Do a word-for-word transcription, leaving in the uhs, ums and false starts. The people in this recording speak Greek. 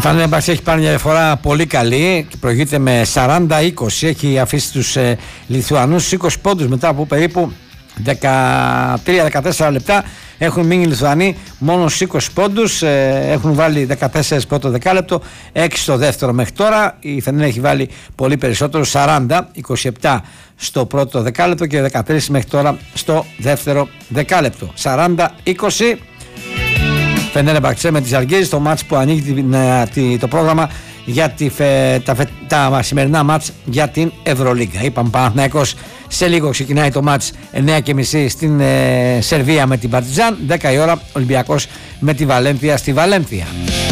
Φανέρμπαχτσε έχει πάρει μια διαφορά πολύ καλή και προηγείται με σαράντα είκοσι. Έχει αφήσει τους ε, Λιθουανούς είκοσι πόντους μετά από περίπου δεκατρία δεκατέσσερα λεπτά. Έχουν μείνει οι Λιθουανοί μόνο στους είκοσι πόντους, ε, έχουν βάλει δεκατέσσερα πρώτο δεκάλεπτο, έξι στο δεύτερο μέχρι τώρα. Η Φενέρ έχει βάλει πολύ περισσότερο, σαράντα, είκοσι επτά στο πρώτο δεκάλεπτο και δεκατρία μέχρι τώρα στο δεύτερο δεκάλεπτο. σαράντα είκοσι. Φενέρμπαχτσε με τις Ζαλγκίρις, το μάτς που ανοίγει το πρόγραμμα για τη, τα, τα σημερινά μάτς για την Ευρωλίγκα. Είπαμε, Παναθηναϊκός σε λίγο ξεκινάει το μάτς εννιά και μισή στην ε, Σερβία με την Παρτιζάν, δέκα η ώρα Ολυμπιακός με τη Βαλένθια στη Βαλένθια.